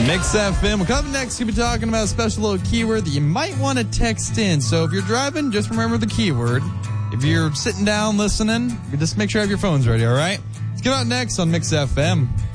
Mix FM. We'll come next. We'll be talking about a special little keyword that you might want to text in. So if you're driving, just remember the keyword. If you're sitting down listening, just make sure you have your phones ready, all right? Let's get out next on Mix FM.